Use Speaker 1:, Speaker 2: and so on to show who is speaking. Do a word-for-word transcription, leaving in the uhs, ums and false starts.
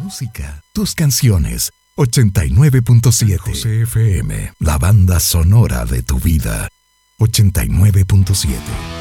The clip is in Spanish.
Speaker 1: música, tus canciones. ochenta y nueve punto siete José F M, la banda sonora de tu vida. ochenta y nueve punto siete